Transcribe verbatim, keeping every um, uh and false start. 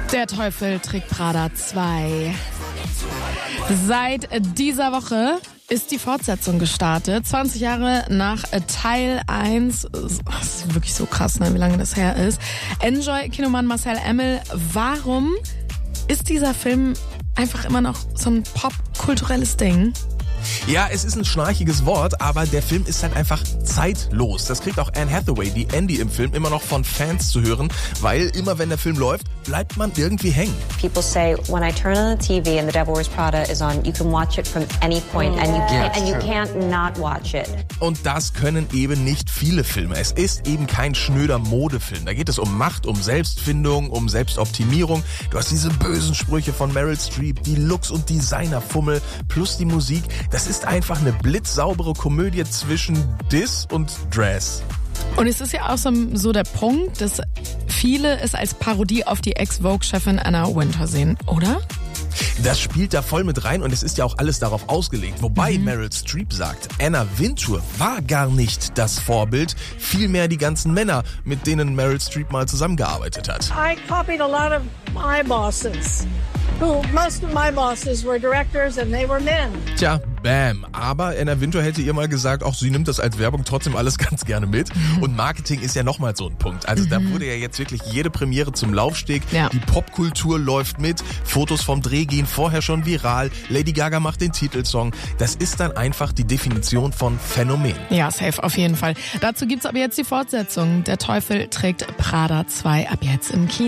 Der Teufel trägt Prada zwei. Seit dieser Woche ist die Fortsetzung gestartet. zwanzig Jahre nach Teil eins. Das ist wirklich so krass, ne, wie lange das her ist. Enjoy-Kinomann Marcel Emmel, warum ist dieser Film einfach immer noch so ein popkulturelles Ding? Ja, es ist ein schnarchiges Wort, aber der Film ist halt einfach zeitlos. Das kriegt auch Anne Hathaway, die Andy im Film, immer noch von Fans zu hören, weil immer wenn der Film läuft, bleibt man irgendwie hängen. People say, when I turn on the T V and The Devil Wears Prada is on, you can watch it from any point and you can't, and you can't not watch it. Und das können eben nicht viele Filme. Es ist eben kein schnöder Modefilm. Da geht es um Macht, um Selbstfindung, um Selbstoptimierung. Du hast diese bösen Sprüche von Meryl Streep, die Looks- und Designerfummel plus die Musik. Das ist einfach eine blitzsaubere Komödie zwischen Diss und Dress. Und es ist ja auch so, so der Punkt, dass viele es als Parodie auf die Ex-Vogue-Chefin Anna Wintour sehen, oder? Das spielt da voll mit rein und es ist ja auch alles darauf ausgelegt. Wobei mhm. Meryl Streep sagt, Anna Wintour war gar nicht das Vorbild, vielmehr die ganzen Männer, mit denen Meryl Streep mal zusammengearbeitet hat. I copied a lot of my bosses. Who, most of my bosses were directors and they were men. Tja, bam. Aber Anna Wintour hätte ihr mal gesagt, auch sie nimmt das als Werbung trotzdem alles ganz gerne mit. Mhm. Und Marketing ist ja nochmal so ein Punkt. Also mhm. da wurde ja jetzt wirklich jede Premiere zum Laufsteg. Ja. Die Popkultur läuft mit. Fotos vom Dreh gehen vorher schon viral. Lady Gaga macht den Titelsong. Das ist dann einfach die Definition von Phänomen. Ja, safe, auf jeden Fall. Dazu gibt's aber jetzt die Fortsetzung. Der Teufel trägt Prada zwei ab jetzt im Kino.